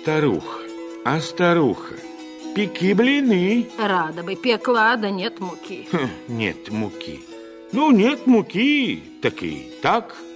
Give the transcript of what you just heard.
Старуха, пеки блины. Рада бы пекла, да нет муки. Нет муки. Ну, нет муки, так и так.